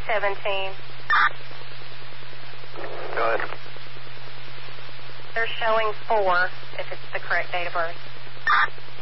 317. Go ahead. They're showing 4, if it's the correct date of birth.